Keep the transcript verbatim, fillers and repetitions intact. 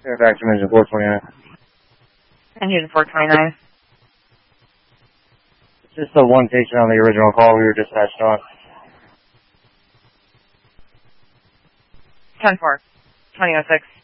Fairfax Engine four twenty-nine. Engine four twenty-nine. It's just the one patient on the original call we were dispatched on. ten four. twenty oh six.